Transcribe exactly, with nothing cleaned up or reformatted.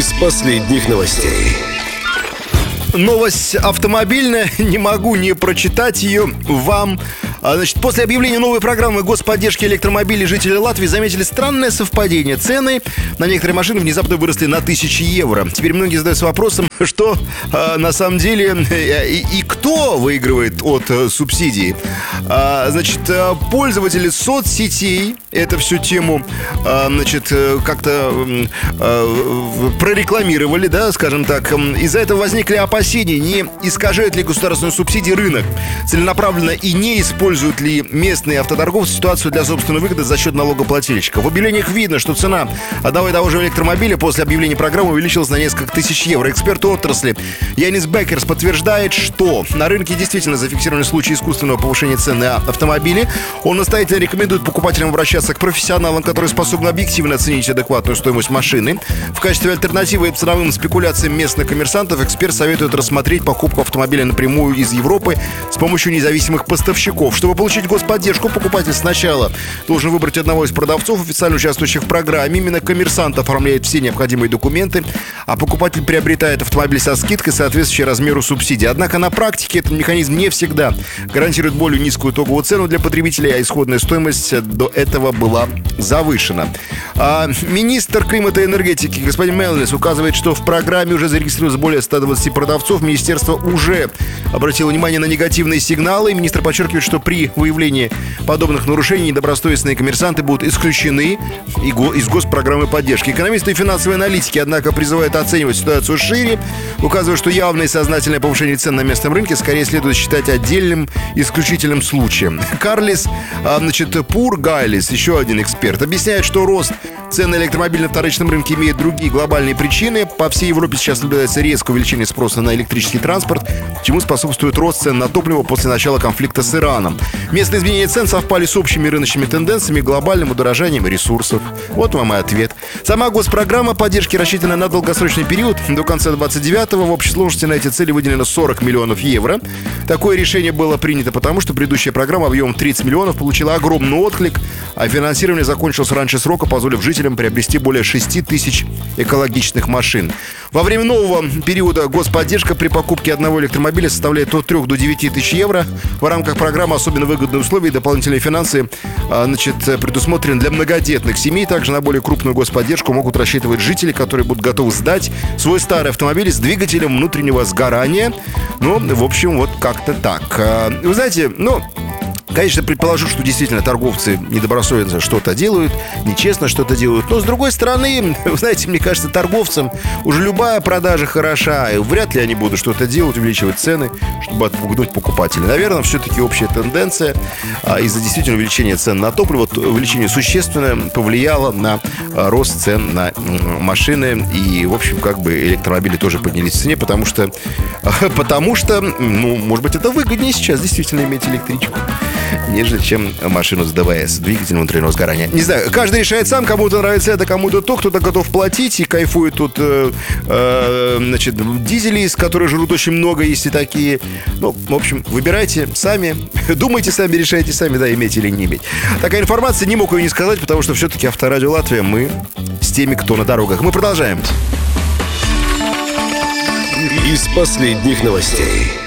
из последних новостей. Новость автомобильная, не могу не прочитать ее вам. Значит, после объявления новой программы господдержки электромобилей жители Латвии заметили странное совпадение. Цены на некоторые машины внезапно выросли на тысячи евро. Теперь многие задаются вопросом, что а, на самом деле и, и кто выигрывает от а, субсидий. А, значит, а, пользователи соцсетей эту всю тему а, значит, как-то а, прорекламировали, да, скажем так. Из-за этого возникли опасения, не искажает ли государственную субсидию рынок целенаправленно и не используют Используют ли местные автоторговцы ситуацию для собственной выгоды за счет налогоплательщика. В объявлениях видно, что цена одного и того же электромобиля после объявления программы увеличилась на несколько тысяч евро. Эксперт отрасли Янис Беккерс подтверждает, что на рынке действительно зафиксированы случаи искусственного повышения цен на автомобили. Он настоятельно рекомендует покупателям обращаться к профессионалам, которые способны объективно оценить адекватную стоимость машины. В качестве альтернативы ценовым спекуляциям местных коммерсантов эксперт советует рассмотреть покупку автомобиля напрямую из Европы с помощью независимых поставщиков. Чтобы получить господдержку, покупатель сначала должен выбрать одного из продавцов, официально участвующих в программе. Именно коммерсант оформляет все необходимые документы, а покупатель приобретает автомобиль со скидкой, соответствующей размеру субсидии. Однако на практике этот механизм не всегда гарантирует более низкую итоговую цену для потребителей, а исходная стоимость до этого была завышена. А министр климата и энергетики господин Мелнис указывает, что в программе уже зарегистрировалось более ста двадцати продавцов. Министерство уже обратило внимание на негативные сигналы. Министр подчеркивает, что при выявлении подобных нарушений недобросовестные коммерсанты будут исключены из госпрограммы поддержки. Экономисты и финансовые аналитики, однако, призывают оценивать ситуацию шире, указывая, что явное и сознательное повышение цен на местном рынке скорее следует считать отдельным исключительным случаем. Карлис, значит, Пургайлис, еще один эксперт, объясняет, что рост цен на электромобили на вторичном рынке имеет другие глобальные причины. По всей Европе сейчас наблюдается резкое увеличение спроса на электрический транспорт, чему способствует рост цен на топливо после начала конфликта с Ираном. Местные изменения цен совпали с общими рыночными тенденциями и глобальным удорожанием ресурсов. Вот вам и ответ. Сама госпрограмма поддержки рассчитана на долгосрочный период. До конца двадцать девятого в общей сложности на эти цели выделено сорок миллионов евро. Такое решение было принято потому, что предыдущая программа объемом тридцать миллионов получила огромный отклик, а финансирование закончилось раньше срока, позволив жителям приобрести более шести тысяч экологичных машин. Во время нового периода господдержка при покупке одного электромобиля составляет от трёх до девяти тысяч евро. В рамках программы особенно выгодные условия и дополнительные финансы значит, предусмотрены для многодетных семей. Также на более крупную господдержку могут рассчитывать жители, которые будут готовы сдать свой старый автомобиль с двигателем внутреннего сгорания. Ну, в общем, вот как-то так. Вы знаете, ну... Конечно, предположу, что действительно торговцы недобросовестно что-то делают, нечестно что-то делают. Но, с другой стороны, вы знаете, мне кажется, торговцам уже любая продажа хороша. И вряд ли они будут что-то делать, увеличивать цены, чтобы отпугнуть покупателей. Наверное, все-таки общая тенденция а, из-за действительно увеличения цен на топливо, увеличение существенно повлияло на а, рост цен на м, машины. И, в общем, как бы электромобили тоже поднялись в цене, потому что, а, потому что, ну, может быть, это выгоднее сейчас действительно иметь электричку, нежели чем машину с ДВС, двигателем внутреннего сгорания. Не знаю, каждый решает сам, кому-то нравится это, кому-то то, кто-то готов платить и кайфует тут, э, э, значит, дизели, из которых жрут очень много, есть и такие. Ну, в общем, выбирайте сами, думайте сами, решайте сами, да, иметь или не иметь. Такая информация, не мог ее не сказать, потому что все-таки Авторадио Латвия, мы с теми, кто на дорогах. Мы продолжаем. Из последних новостей.